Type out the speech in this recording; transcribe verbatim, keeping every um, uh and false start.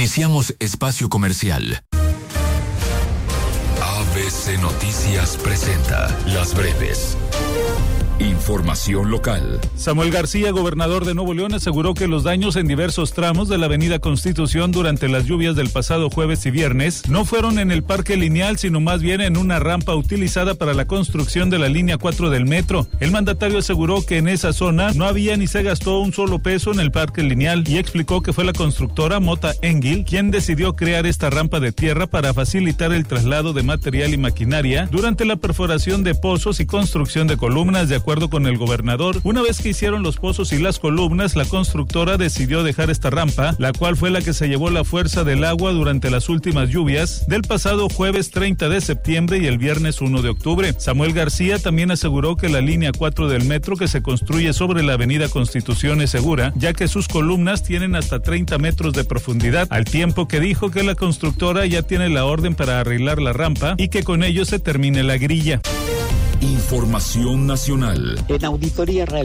Iniciamos espacio comercial. A B C Noticias presenta Las Breves. Información local. Samuel García, gobernador de Nuevo León, aseguró que los daños en diversos tramos de la avenida Constitución durante las lluvias del pasado jueves y viernes no fueron en el parque lineal, sino más bien en una rampa utilizada para la construcción de la línea cuatro del metro. El mandatario aseguró que en esa zona no había ni se gastó un solo peso en el parque lineal y explicó que fue la constructora Mota Engil quien decidió crear esta rampa de tierra para facilitar el traslado de material y maquinaria durante la perforación de pozos y construcción de columnas. De acuerdo con el gobernador, una vez que hicieron los pozos y las columnas, la constructora decidió dejar esta rampa, la cual fue la que se llevó la fuerza del agua durante las últimas lluvias del pasado jueves treinta de septiembre y el viernes uno de octubre. Samuel García también aseguró que la línea cuatro del metro que se construye sobre la avenida Constitución es segura, ya que sus columnas tienen hasta treinta metros de profundidad, al tiempo que dijo que la constructora ya tiene la orden para arreglar la rampa y que con ello se termine la grilla. Información nacional. En auditoría real.